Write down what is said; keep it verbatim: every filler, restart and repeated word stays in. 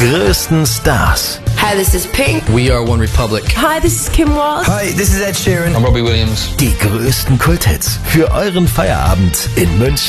größten Stars. Hi, this is Pink. We are One Republic. Hi, this is Kim Walsh. Hi, this is Ed Sheeran. I'm Robbie Williams. Die größten Kulthits für euren Feierabend in München.